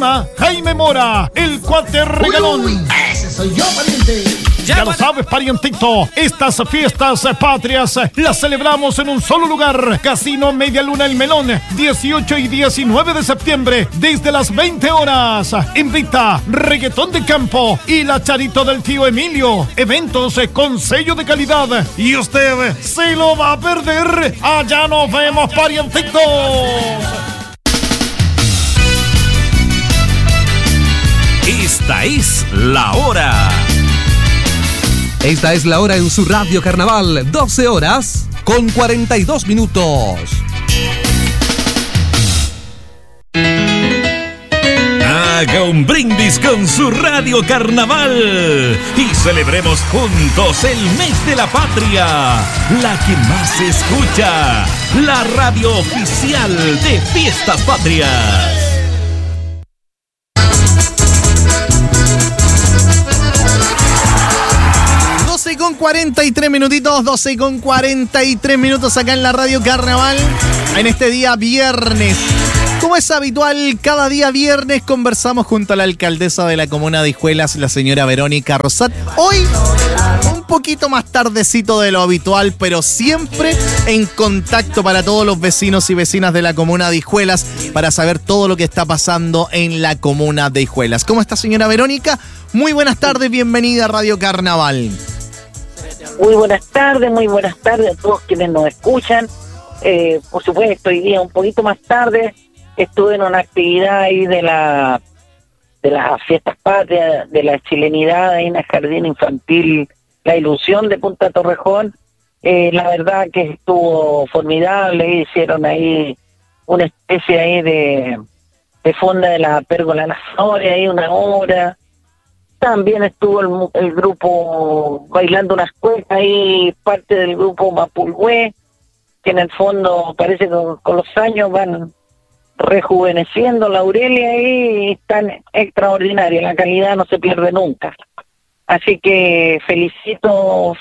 Llega Jaime Mora, el cuate regalón. Uy, ese soy yo, pariente. Ya lo sabes, parientito, estas fiestas patrias las celebramos en un solo lugar. Casino Media Luna El Melón, 18 y 19 de septiembre, desde las 20 horas. Invita Reggaetón de Campo y la Charito del Tío Emilio. Eventos con sello de calidad. Y usted se lo va a perder. Allá nos vemos, parientitos. Esta es la hora. Esta es la hora en su Radio Carnaval, 12 horas con 42 minutos. Haga un brindis con su Radio Carnaval y celebremos juntos el mes de la patria, la que más se escucha, la radio oficial de Fiestas Patrias. Con 43 minutitos, 12 con 43 minutos acá en la Radio Carnaval, en este día viernes. Como es habitual, cada día viernes conversamos junto a la alcaldesa de la comuna de Hijuelas, la señora Verónica Rosat. Hoy, un poquito más tardecito de lo habitual, pero siempre en contacto para todos los vecinos y vecinas de la comuna de Hijuelas, para saber todo lo que está pasando en la comuna de Hijuelas. ¿Cómo está, señora Verónica? Muy buenas tardes, bienvenida a Radio Carnaval. Muy buenas tardes a todos quienes nos escuchan. Por supuesto, hoy día un poquito más tarde estuve en una actividad ahí de las fiestas patrias, de la chilenidad ahí en el jardín infantil La Ilusión de Punta Torrejón. La verdad que estuvo formidable, hicieron ahí una especie ahí de fonda de la pérgola de las flores, ahí una hora. También estuvo el grupo bailando unas cuecas ahí, parte del grupo Mapulhué, que en el fondo parece que con los años van rejuveneciendo la Aurelia y están extraordinarias, la calidad no se pierde nunca. Así que felicito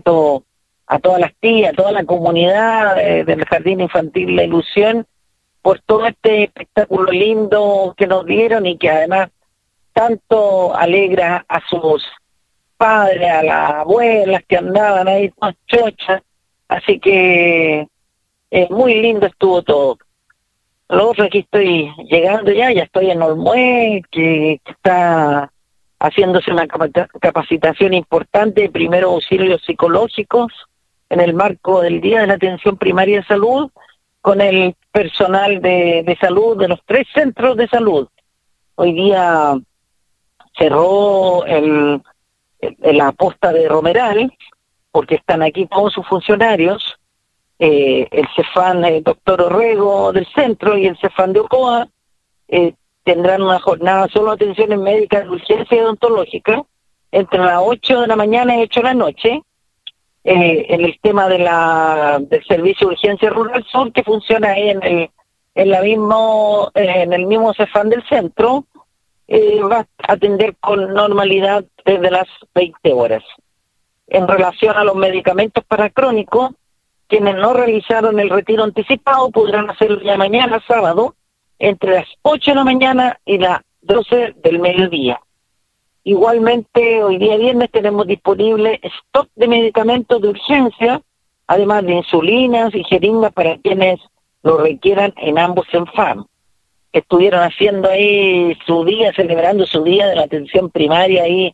a todas las tías, a toda la comunidad del Jardín Infantil La Ilusión por todo este espectáculo lindo que nos dieron y que además tanto alegra a sus padres, a las abuelas que andaban ahí todas chochas, así que muy lindo estuvo todo. Lo otro, aquí estoy llegando ya estoy en Olmué, que está haciéndose una capacitación importante de primeros auxilios psicológicos en el marco del Día de la Atención Primaria de Salud, con el personal de salud de los 3 centros de salud. Hoy día cerró la posta de Romeral, porque están aquí todos sus funcionarios, el Cefán doctor Orrego del centro y el Cefán de Ocoa, tendrán una jornada solo de atenciones médicas de urgencia y odontológica, entre las 8 de la mañana y 8 de la noche, en el tema del servicio de urgencia rural sur, que funciona ahí en el mismo Cefán del centro. Va a atender con normalidad desde las 20 horas. En relación a los medicamentos para crónicos, quienes no realizaron el retiro anticipado podrán hacerlo ya mañana, sábado, entre las 8 de la mañana y las 12 del mediodía. Igualmente, hoy día viernes tenemos disponible stock de medicamentos de urgencia, además de insulinas y jeringas para quienes lo requieran en ambos CENFAM. Estuvieron haciendo ahí su día, celebrando su día de la atención primaria ahí,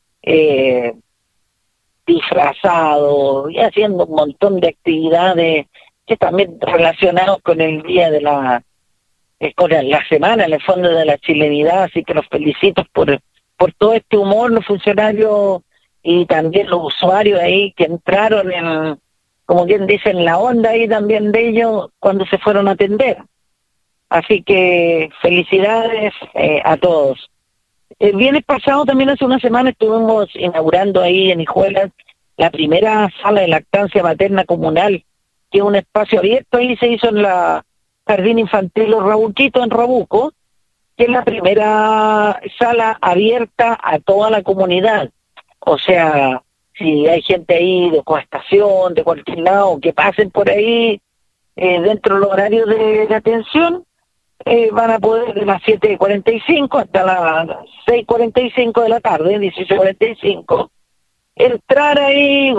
disfrazado y haciendo un montón de actividades que también relacionados con el día de con la semana, en el fondo de la chilenidad, así que los felicito por todo este humor, los funcionarios y también los usuarios ahí que entraron como bien dicen, la onda ahí también de ellos cuando se fueron a atender. Así que felicidades a todos. El viernes pasado, también hace una semana, estuvimos inaugurando ahí en Hijuelas la primera sala de lactancia materna comunal, que es un espacio abierto, ahí se hizo en la Jardín Infantil Los Rabuquitos en Rabuco, que es la primera sala abierta a toda la comunidad. O sea, si hay gente ahí de Coestación, de cualquier lado, que pasen por ahí dentro del horario de atención, van a poder de las 7:45 hasta las 6:45 de la tarde, 18:45, entrar ahí,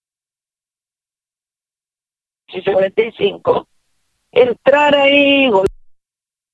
18:45, entrar ahí,